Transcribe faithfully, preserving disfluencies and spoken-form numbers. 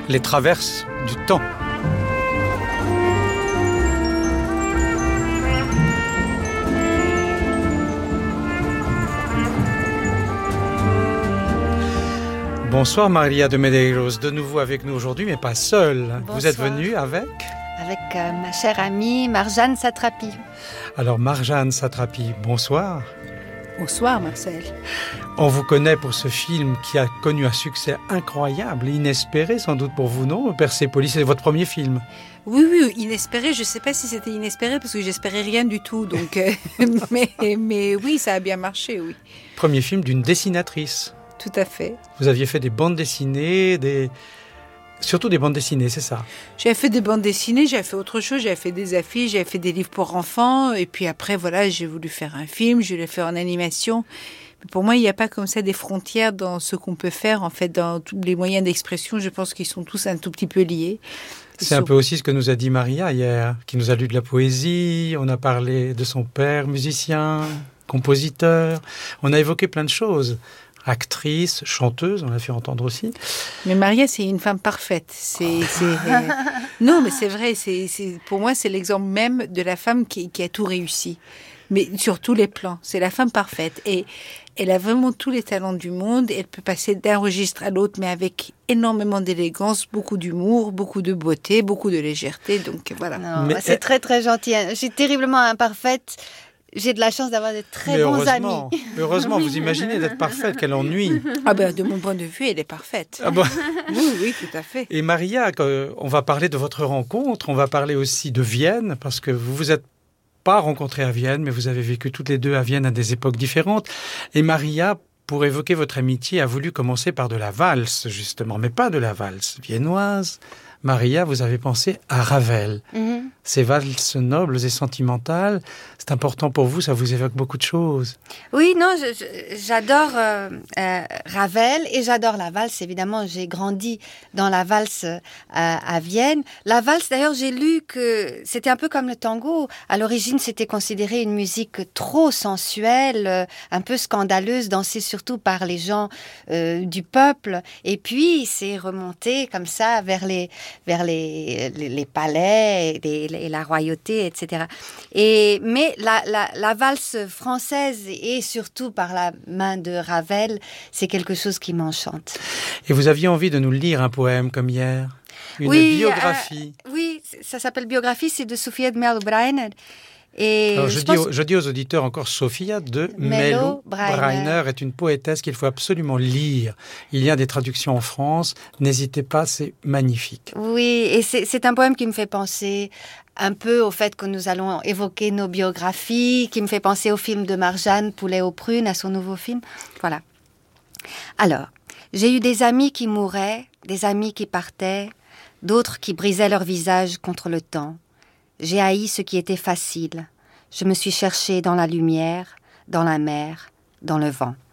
les traverses du temps. Bonsoir Maria de Medeiros, de nouveau avec nous aujourd'hui, mais pas seule. Bonsoir. Vous êtes venue avec Avec euh, ma chère amie Marjane Satrapi. Alors Marjane Satrapi, bonsoir. Bonsoir Marcel. On vous connaît pour ce film qui a connu un succès incroyable, inespéré sans doute pour vous, non? Persépolis, c'est votre premier film. Oui, oui, inespéré. Je ne sais pas si c'était inespéré parce que j'espérais rien du tout. Donc, euh, mais, mais oui, ça a bien marché, oui. Premier film d'une dessinatrice. Tout à fait. Vous aviez fait des bandes dessinées, des... surtout des bandes dessinées, c'est ça? J'avais fait des bandes dessinées, j'avais fait autre chose, j'avais fait des affiches, j'avais fait des livres pour enfants. Et puis après, voilà, j'ai voulu faire un film, je l'ai fait en animation. Mais pour moi, il n'y a pas comme ça des frontières dans ce qu'on peut faire. En fait, dans tous les moyens d'expression, je pense qu'ils sont tous un tout petit peu liés. C'est un peu aussi ce que nous a dit Maria hier, qui nous a lu de la poésie, on a parlé de son père, musicien, compositeur, on a évoqué plein de choses. Actrice, chanteuse, on l'a fait entendre aussi. Mais Maria, c'est une femme parfaite. C'est, c'est, euh... non, mais c'est vrai. C'est, c'est, pour moi, c'est l'exemple même de la femme qui, qui a tout réussi. Mais sur tous les plans. C'est la femme parfaite. Et elle a vraiment tous les talents du monde. Elle peut passer d'un registre à l'autre, mais avec énormément d'élégance, beaucoup d'humour, beaucoup de beauté, beaucoup de légèreté. Donc, voilà. Non, mais c'est elle... très, très gentil. Je suis terriblement imparfaite. J'ai de la chance d'avoir de très mais bons amis. Heureusement, vous imaginez d'être parfaite, quelle ennui. Ah ben, de mon point de vue, elle est parfaite. Ah bon. Oui, oui, tout à fait. Et Maria, on va parler de votre rencontre, on va parler aussi de Vienne, parce que vous vous êtes pas rencontrés à Vienne, mais vous avez vécu toutes les deux à Vienne à des époques différentes. Et Maria, pour évoquer votre amitié, a voulu commencer par de la valse, justement, mais pas de la valse viennoise. Maria, vous avez pensé à Ravel. Mm-hmm. Ces valses nobles et sentimentales, c'est important pour vous, ça vous évoque beaucoup de choses. Oui, non, je, je, j'adore euh, euh, Ravel et j'adore la valse, évidemment. J'ai grandi dans la valse euh, à Vienne. La valse, d'ailleurs, j'ai lu que c'était un peu comme le tango. À l'origine, c'était considéré une musique trop sensuelle, euh, un peu scandaleuse, dansée surtout par les gens euh, du peuple. Et puis, c'est remonté comme ça vers les... vers les, les, les palais et, les, et la royauté, et cetera. Et, mais la, la, la valse française et surtout par la main de Ravel, c'est quelque chose qui m'enchante. Et vous aviez envie de nous lire un poème comme hier? Une oui, biographie. Euh, oui, ça s'appelle Biographie, c'est de Sophia de Mello-Breiner. Et Alors, je, je, dis aux, je dis aux auditeurs encore, Sophia de Mello-Breiner est une poétesse qu'il faut absolument lire. Il y a des traductions en France, n'hésitez pas, c'est magnifique. Oui, et c'est, c'est un poème qui me fait penser un peu au fait que nous allons évoquer nos biographies, qui me fait penser au film de Marjane, Poulet aux prunes, à son nouveau film. Voilà. Alors, j'ai eu des amis qui mouraient, des amis qui partaient, d'autres qui brisaient leur visage contre le temps. J'ai haï ce qui était facile. Je me suis cherchée dans la lumière, dans la mer, dans le vent.